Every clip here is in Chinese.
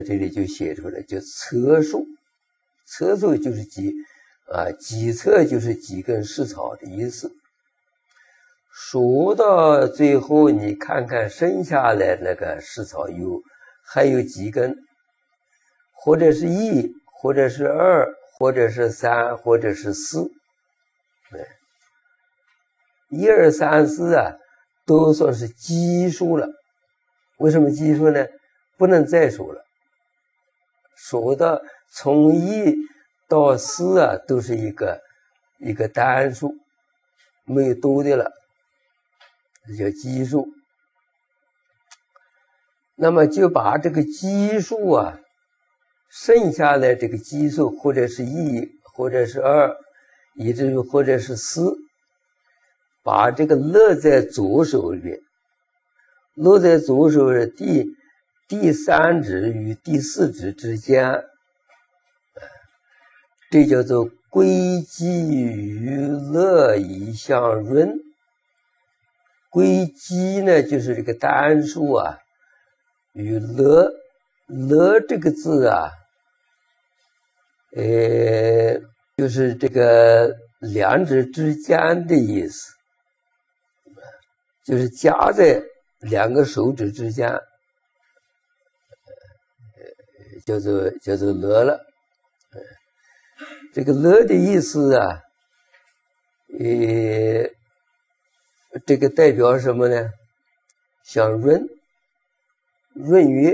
这里就写出来，叫侧数。侧数就是几侧就是几根实草的意思。数到最后，你看看剩下来那个实草还有几根，或者是1，或者是2，或者是3，或者是4。1、2、3、4啊，都算是奇数了。为什么奇数呢？不能再数了。数到从1到4啊，都是一个单数，没有多的了，这叫奇数。那么就把这个奇数啊，剩下来这个奇数，或者是1，或者是2，以至于或者是4，把这个勒在左手里面，勒在左手的第3指与第4指之间，这叫做归基于勒以相润。归基呢，就是这个单数啊，与勒这个字啊，就是这个两者之间的意思，就是夹在2个手指之间，叫做勒了。这个勒的意思啊，这个代表什么呢？像润约。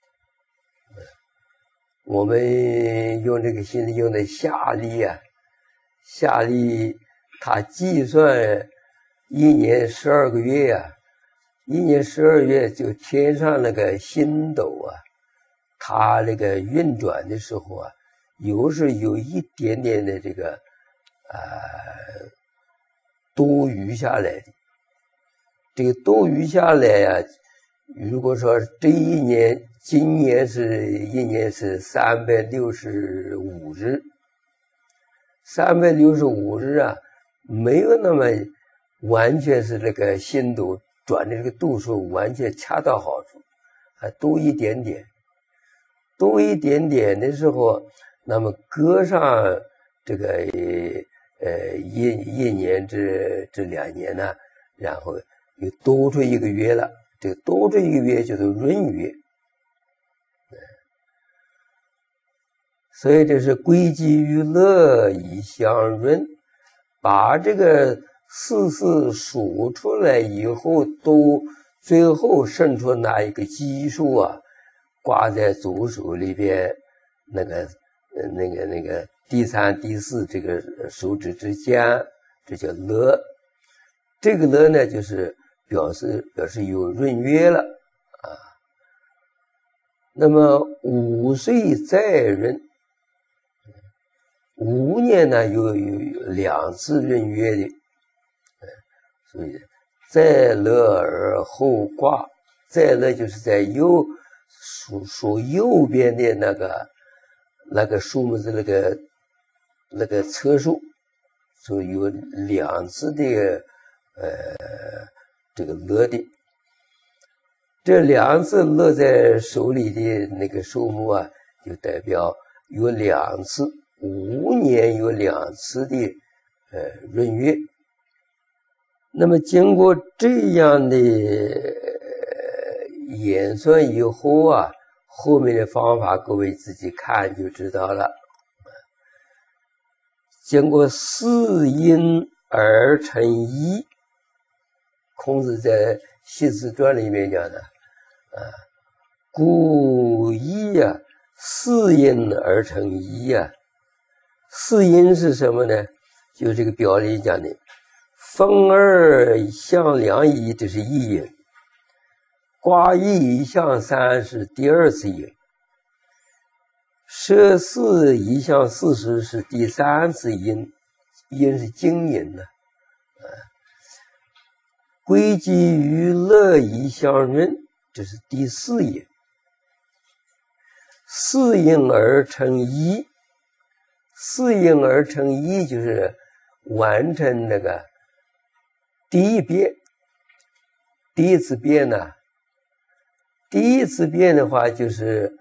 我们用这个现在用的夏历啊，夏历它计算1年12个月啊，1年12月就天上那个星斗啊，它那个运转的时候啊，是有一点点的这个多余下来的。这个多余下来呀，如果说今年是一年是365日，365日啊，没有那么完全是那个星斗转的这个度数完全恰到好处，还多一点点的时候，那么搁上这个一年这2年呢，然后又多出1个月了。这个多出1个月就是闰月。所以这是归基于勒以相闰，把这个44数出来以后，最后剩出那一个奇数啊，挂在左手里边那个第3、第4这个手指之间，这叫勒。这个勒呢，就是表示有闰月了啊。那么5岁再闰，5年呢有2次闰月的，所以再勒而后挂。再勒就是在数右边的那个数目字那个侧数，所以有2次的这个勒的。这2次勒在手里的那个数目啊，就代表有2次，5年有2次的闰月。那么经过这样的演算以后啊，后面的方法各位自己看就知道了。经过4因而成一，孔子在《系辞传》里面讲的故一啊，4因而成一啊。4因是什么呢？就这个表里讲的，分2向2一，这是1因；卦1向3是第2次因；舍41向40是第3次因，因是经因呢。归基于勒以相闰，这是第4因。4因而成一，4因而成一就是完成那个第一变。第一次变呢，第一次变的话就是